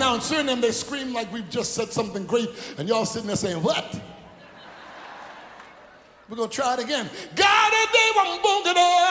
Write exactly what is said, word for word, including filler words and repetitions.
now in Suriname, they scream like we've just said something great, and y'all sitting there saying, what? We're going to try it again. God, they want boogie.